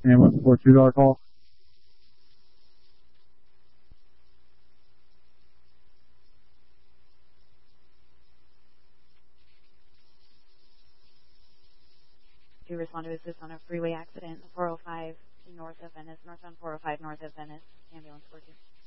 Ambulance for $2 call. To respond to assist on a freeway accident, 405 north of Venice, northbound 405 north of Venice, ambulance 42.